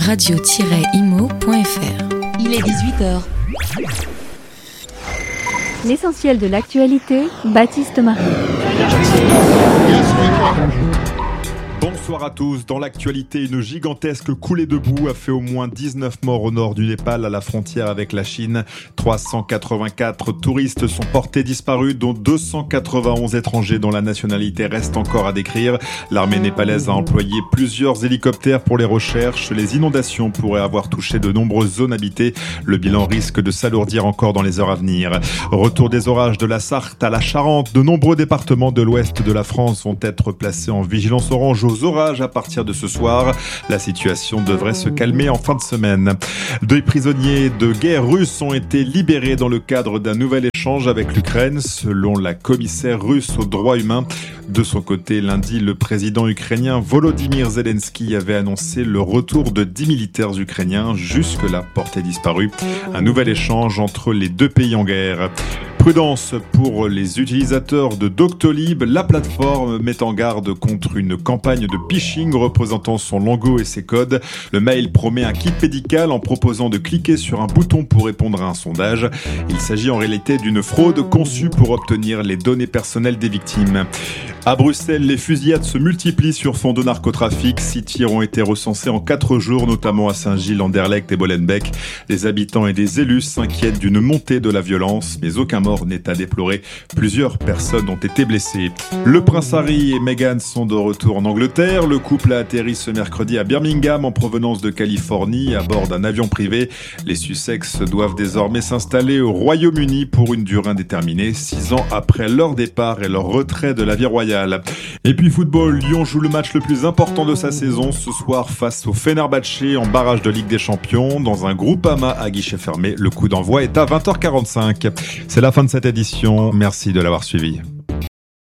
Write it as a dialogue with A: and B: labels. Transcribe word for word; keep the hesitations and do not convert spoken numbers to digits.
A: radio tiret imo point f r.
B: Il est dix-huit heures.
C: L'essentiel de l'actualité, Baptiste Marie.
D: Bonsoir à tous. Dans l'actualité, une gigantesque coulée de boue a fait au moins dix-neuf morts au nord du Népal, à la frontière avec la Chine. trois cent quatre-vingt-quatre touristes sont portés disparus, dont deux cent quatre-vingt-onze étrangers dont la nationalité reste encore à décrire. L'armée népalaise a employé plusieurs hélicoptères pour les recherches. Les inondations pourraient avoir touché de nombreuses zones habitées. Le bilan risque de s'alourdir encore dans les heures à venir. Retour des orages de la Sarthe à la Charente. De nombreux départements de l'ouest de la France vont être placés en vigilance orange aux orages à partir de ce soir. La situation devrait se calmer en fin de semaine. Deux prisonniers de guerre russes ont été libérés dans le cadre d'un nouvel échange avec l'Ukraine, selon la commissaire russe aux droits humains. De son côté, lundi, le président ukrainien Volodymyr Zelensky avait annoncé le retour de dix militaires ukrainiens, jusque-là portés disparus. Un nouvel échange entre les deux pays en guerre. Prudence pour les utilisateurs de Doctolib. La plateforme met en garde contre une campagne de phishing représentant son logo et ses codes. Le mail promet un kit médical en proposant de cliquer sur un bouton pour répondre à un sondage. Il s'agit en réalité d'une fraude conçue pour obtenir les données personnelles des victimes. À Bruxelles, les fusillades se multiplient sur fond de narcotrafic. Six tirs ont été recensés en quatre jours, notamment à Saint-Gilles, Anderlecht et Molenbeek. Les habitants et des élus s'inquiètent d'une montée de la violence, mais aucun mort n'est à déplorer. Plusieurs personnes ont été blessées. Le prince Harry et Meghan sont de retour en Angleterre. Le couple a atterri ce mercredi à Birmingham en provenance de Californie à bord d'un avion privé. Les Sussex doivent désormais s'installer au Royaume-Uni pour une durée indéterminée, six ans après leur départ et leur retrait de la vie royale. Et puis football, Lyon joue le match le plus important de sa saison ce soir face au Fenerbahçe en barrage de Ligue des Champions dans un Groupama à guichet fermé. Le coup d'envoi est à vingt heures quarante-cinq. C'est la fin de cette édition. Merci de l'avoir suivi.